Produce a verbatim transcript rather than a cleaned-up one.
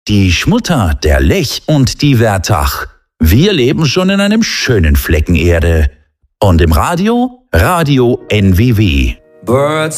die Schmutter, der Lech und die Wertach. Wir leben schon in einem schönen Flecken Erde. Und im Radio? Radio N W W. Birds